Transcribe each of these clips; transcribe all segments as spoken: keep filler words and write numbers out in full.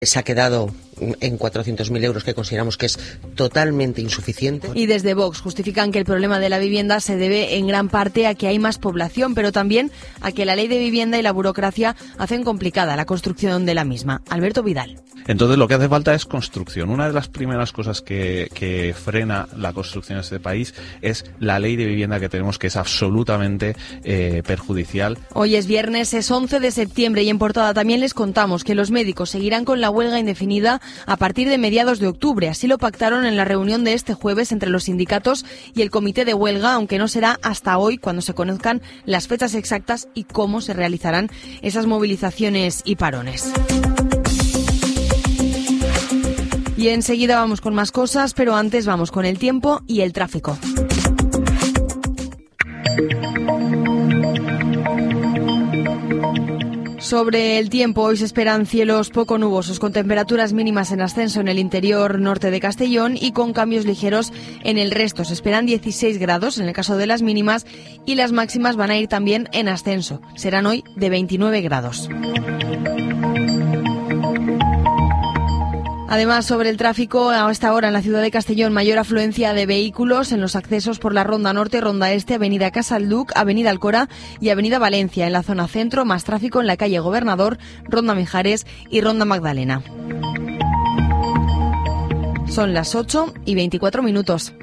Se ha quedado en cuatrocientos mil euros, que consideramos que es totalmente insuficiente. Y desde Vox justifican que el problema de la vivienda se debe en gran parte a que hay más población, pero también a que la ley de vivienda y la burocracia hacen complicada la construcción de la misma. Alberto Vidal. Entonces lo que hace falta es construcción. Una de las primeras cosas que, que frena la construcción en este país es la ley de vivienda que tenemos, que es absolutamente eh, perjudicial. Hoy es viernes, es once de septiembre y en portada también les contamos que los médicos seguirán con la huelga indefinida a partir de mediados de octubre. Así lo pactaron en la reunión de este jueves entre los sindicatos y el comité de huelga, aunque no será hasta hoy cuando se conozcan las fechas exactas y cómo se realizarán esas movilizaciones y parones. Y enseguida vamos con más cosas, pero antes vamos con el tiempo y el tráfico. Sobre el tiempo, hoy se esperan cielos poco nubosos con temperaturas mínimas en ascenso en el interior norte de Castellón y con cambios ligeros en el resto. Se esperan dieciséis grados en el caso de las mínimas y las máximas van a ir también en ascenso. Serán hoy de veintinueve grados. Además, sobre el tráfico, a esta hora en la ciudad de Castellón, mayor afluencia de vehículos en los accesos por la Ronda Norte, Ronda Este, Avenida Casalduc, Avenida Alcora y Avenida Valencia. En la zona centro, más tráfico en la calle Gobernador, Ronda Mijares y Ronda Magdalena. Son las ocho y veinticuatro minutos.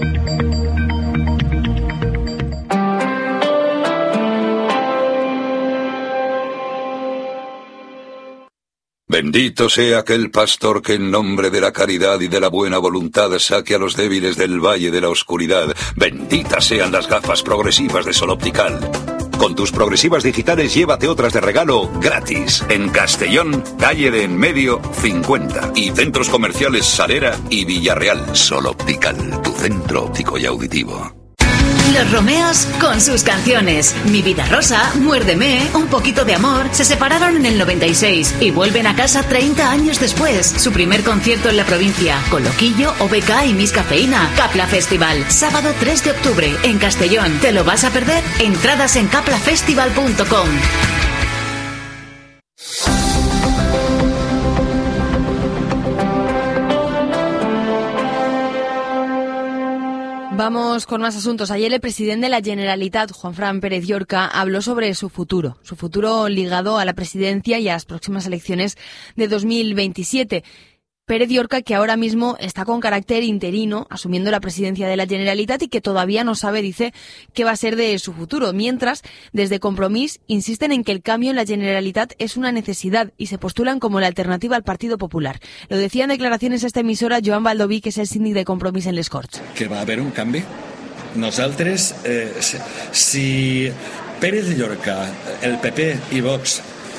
Bendito sea aquel pastor que en nombre de la caridad y de la buena voluntad saque a los débiles del valle de la oscuridad. Benditas sean las gafas progresivas de Sol Optical. Con tus progresivas digitales llévate otras de regalo gratis. En Castellón, calle de En Medio, cincuenta. Y centros comerciales Salera y Villarreal. Sol Optical, tu centro óptico y auditivo. Los Romeos con sus canciones. Mi vida rosa, Muérdeme, Un poquito de amor. Se separaron en el noventa y seis y vuelven a casa treinta años después. Su primer concierto en la provincia. Con Loquillo, O B K y Miss Cafeína. Capla Festival. Sábado tres de octubre en Castellón. ¿Te lo vas a perder? Entradas en capla festival punto com. Vamos con más asuntos. Ayer el presidente de la Generalitat, Juanfran Pérez Llorca, habló sobre su futuro, su futuro ligado a la presidencia y a las próximas elecciones de dos mil veintisiete. Pérez Llorca, que ahora mismo está con carácter interino, asumiendo la presidencia de la Generalitat y que todavía no sabe, dice, qué va a ser de su futuro. Mientras, desde Compromís insisten en que el cambio en la Generalitat es una necesidad y se postulan como la alternativa al Partido Popular. Lo decía en declaraciones a esta emisora Joan Baldoví, que és el síndic de Compromís en les Corts. Que va haver un canvi. Nosaltres, eh, si Pérez Llorca, el P P i Vox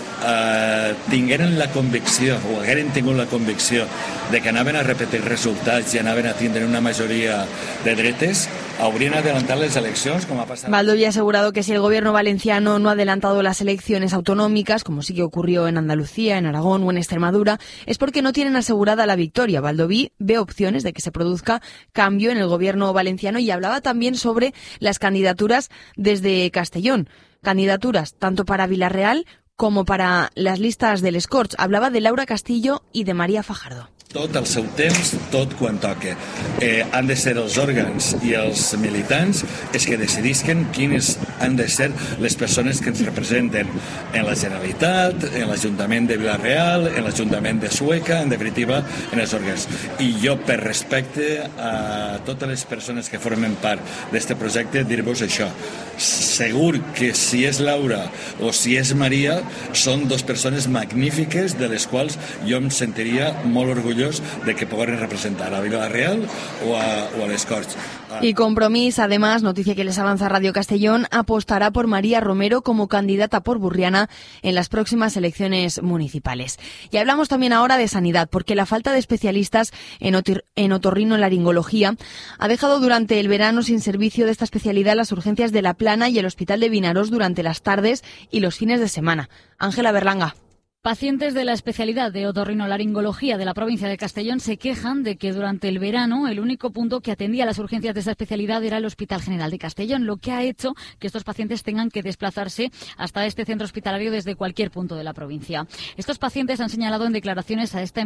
Uh, tingueren la convicció o hagueren tingut la convicció de que anaven a repetir resultats i anaven a tindre una majoria de dretes, haurien adelantat les eleccions, com ha passat. Baldoví ha asegurado que si el gobierno valenciano no ha adelantado las elecciones autonómicas, como sí que ocurrió en Andalucía, en Aragón o en Extremadura, es porque no tienen asegurada la victoria. Baldoví ve opciones de que se produzca cambio en el gobierno valenciano y hablaba también sobre las candidaturas desde Castellón. Candidaturas tanto para Villarreal como para las listas de les Corts. Hablaba de Laura Castillo y de María Fajardo. Tot al seu temps, tot quan toca. Eh, han de ser els òrgans i els militants els que decidisquen quines han de ser les persones que ens representen en la Generalitat, en l'Ajuntament de Villarreal, en l'Ajuntament de Sueca, en definitiva, en els òrgans. I jo, per respecte a totes les persones que formen part d'aquest projecte, dir-vos això. Segur que si és Laura o si és Maria, són dos persones magnífiques de les quals jo em sentiria molt orgullós de que puedan representar a Villarreal o a, o a les Corts. Y Compromís, además, noticia que les avanza Radio Castellón, apostará por María Romero como candidata por Burriana en las próximas elecciones municipales. Y hablamos también ahora de sanidad, porque la falta de especialistas en, otor- en otorrinolaringología ha dejado durante el verano sin servicio de esta especialidad las urgencias de La Plana y el Hospital de Vinaròs durante las tardes y los fines de semana. Ángela Berlanga. Pacientes de la especialidad de otorrinolaringología de la provincia de Castellón se quejan de que durante el verano el único punto que atendía las urgencias de esa especialidad era el Hospital General de Castellón, lo que ha hecho que estos pacientes tengan que desplazarse hasta este centro hospitalario desde cualquier punto de la provincia. Estos pacientes han señalado en declaraciones a esta